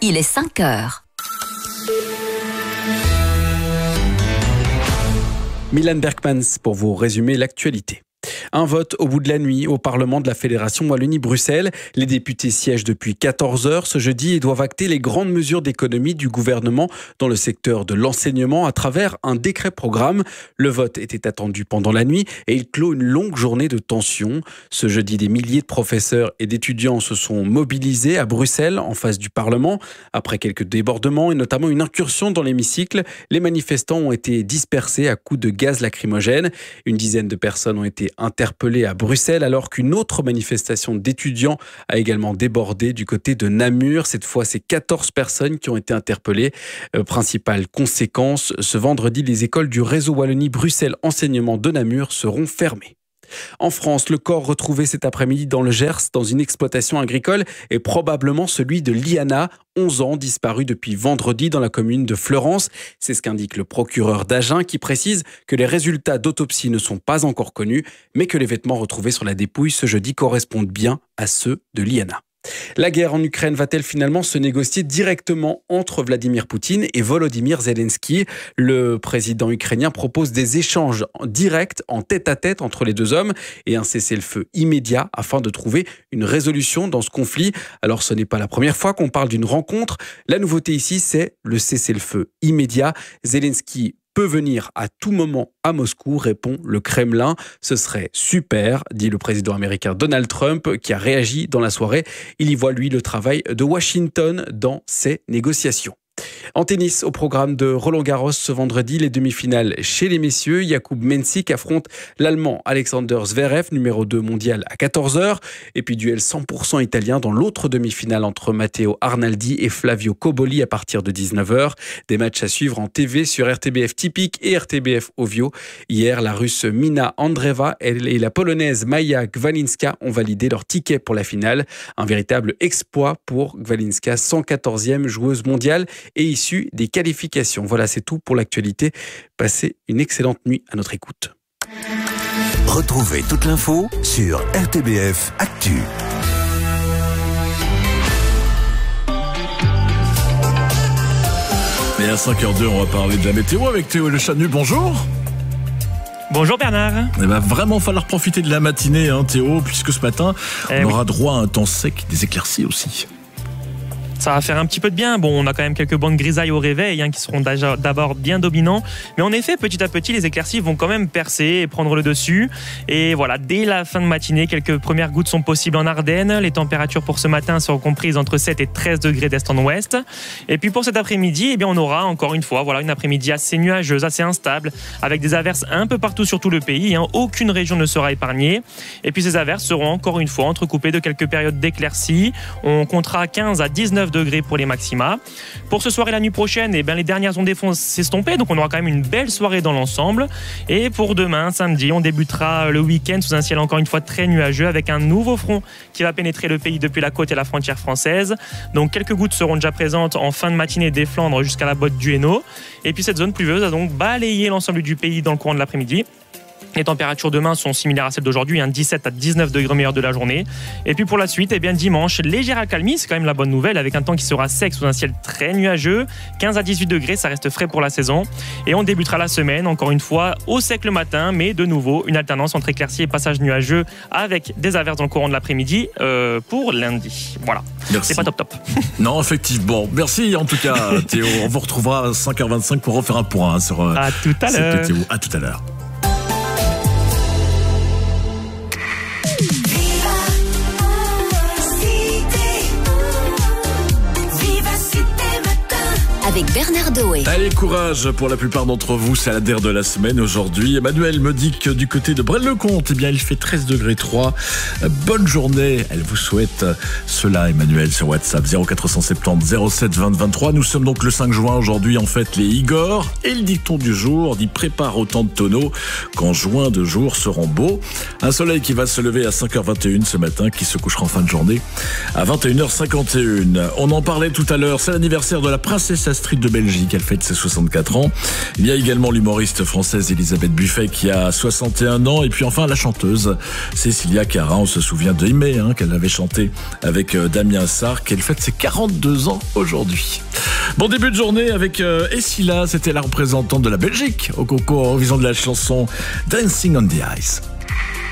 il est 5 heures. Milan Berkmans pour vous résumer l'actualité. Un vote au bout de la nuit au Parlement de la Fédération Wallonie-Bruxelles. Les députés siègent depuis 14 heures ce jeudi et doivent acter les grandes mesures d'économie du gouvernement dans le secteur de l'enseignement à travers un décret-programme. Le vote était attendu pendant la nuit et il clôt une longue journée de tension. Ce jeudi, des milliers de professeurs et d'étudiants se sont mobilisés à Bruxelles en face du Parlement. Après quelques débordements et notamment une incursion dans l'hémicycle, les manifestants ont été dispersés à coups de gaz lacrymogène. Une dizaine de personnes ont été interpellés à Bruxelles alors qu'une autre manifestation d'étudiants a également débordé du côté de Namur. Cette fois, c'est 14 personnes qui ont été interpellées. Principale conséquence, ce vendredi, les écoles du réseau Wallonie-Bruxelles Enseignement de Namur seront fermées. En France, le corps retrouvé cet après-midi dans le Gers, dans une exploitation agricole, est probablement celui de Liana, 11 ans, disparue depuis vendredi dans la commune de Fleurance. C'est ce qu'indique le procureur d'Agen qui précise que les résultats d'autopsie ne sont pas encore connus, mais que les vêtements retrouvés sur la dépouille ce jeudi correspondent bien à ceux de Liana. La guerre en Ukraine va-t-elle finalement se négocier directement entre Vladimir Poutine et Volodymyr Zelensky ? Le président ukrainien propose des échanges directs en tête-à-tête entre les deux hommes et un cessez-le-feu immédiat afin de trouver une résolution dans ce conflit. Alors ce n'est pas la première fois qu'on parle d'une rencontre. La nouveauté ici, c'est le cessez-le-feu immédiat. Zelensky peut venir à tout moment à Moscou, répond le Kremlin. Ce serait super, dit le président américain Donald Trump, qui a réagi dans la soirée. Il y voit, lui, le travail de Washington dans ces négociations. En tennis, au programme de Roland-Garros ce vendredi, les demi-finales chez les messieurs. Jakub Mensik affronte l'Allemand Alexander Zverev, numéro 2 mondial, à 14h. Et puis duel 100% italien dans l'autre demi-finale entre Matteo Arnaldi et Flavio Cobolli à partir de 19h. Des matchs à suivre en TV sur RTBF Typique et RTBF Ovio. Hier, la Russe Mina Andreeva et la Polonaise Maja Gwalinska ont validé leur ticket pour la finale. Un véritable exploit pour Gwalinska, 114e joueuse mondiale et issue des qualifications. Voilà, c'est tout pour l'actualité. Passez une excellente nuit à notre écoute. Retrouvez toute l'info sur RTBF Actu. Et à 5h02, on va parler de la météo avec Théo Le Chanu. Bonjour. Bonjour Bernard. Il va vraiment falloir profiter de la matinée, Théo, puisque ce matin, on aura droit à un temps sec, des éclaircies aussi. Ça va faire un petit peu de bien. Bon, on a quand même quelques bandes grisailles au réveil qui seront d'abord bien dominants. Mais en effet, petit à petit, les éclaircies vont quand même percer et prendre le dessus. Et voilà, dès la fin de matinée, quelques premières gouttes sont possibles en Ardennes. Les températures pour ce matin seront comprises entre 7 et 13 degrés d'est en ouest. Et puis pour cet après-midi, on aura encore une fois une après-midi assez nuageuse, assez instable, avec des averses un peu partout sur tout le pays. Aucune région ne sera épargnée. Et puis ces averses seront encore une fois entrecoupées de quelques périodes d'éclaircies. On comptera 15 à 19 degrés pour les maxima. Pour ce soir et la nuit prochaine, les dernières ondées vont s'estomper, donc on aura quand même une belle soirée dans l'ensemble. Et pour demain, samedi, on débutera le week-end sous un ciel encore une fois très nuageux avec un nouveau front qui va pénétrer le pays depuis la côte et la frontière française. Donc quelques gouttes seront déjà présentes en fin de matinée des Flandres jusqu'à la botte du Hainaut. Et puis cette zone pluvieuse a donc balayé l'ensemble du pays dans le courant de l'après-midi. Les températures demain sont similaires à celles d'aujourd'hui, 17 à 19 degrés meilleurs de la journée. Et puis pour la suite, dimanche, légère accalmie, c'est quand même la bonne nouvelle, avec un temps qui sera sec sous un ciel très nuageux. 15 à 18 degrés, ça reste frais pour la saison. Et on débutera la semaine, encore une fois, au sec le matin, mais de nouveau, une alternance entre éclaircies et passages nuageux avec des averses dans le courant de l'après-midi pour lundi. Voilà. Merci. C'est pas top. Non, effectivement. Merci en tout cas, Théo. On vous retrouvera à 5h25 pour refaire un point sur à tout à l'heure. Météo. À tout à l'heure. Avec Bernard Doé. Allez, courage pour la plupart d'entre vous, c'est la DER de la semaine aujourd'hui. Emmanuel me dit que du côté de Braine-le-Comte, il fait 13 degrés 3. Bonne journée, elle vous souhaite cela, Emmanuel, sur WhatsApp 0470 07 20 23. Nous sommes donc le 5 juin aujourd'hui, en fait, les Igor. Et le dicton du jour dit: prépare autant de tonneaux qu'en juin de jours seront beaux. Un soleil qui va se lever à 5h21 ce matin, qui se couchera en fin de journée à 21h51. On en parlait tout à l'heure, c'est l'anniversaire de la princesse Street de Belgique. Elle fête ses 64 ans. Il y a également l'humoriste française Elisabeth Buffet qui a 61 ans. Et puis enfin, la chanteuse Cécilia Cara. On se souvient d'Aimé, qu'elle avait chanté avec Damien Sarr, qu'elle fête ses 42 ans aujourd'hui. Bon début de journée avec Essila. C'était la représentante de la Belgique au concours Eurovision de la chanson Dancing on the Ice.